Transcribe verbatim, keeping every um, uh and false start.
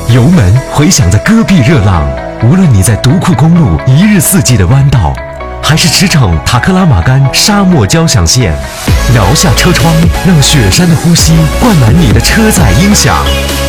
油门回响着戈壁热浪，无论你在独库公路一日四季的弯道，还是驰骋塔克拉玛干沙漠交响线，摇下车窗，让雪山的呼吸灌满你的车载音响。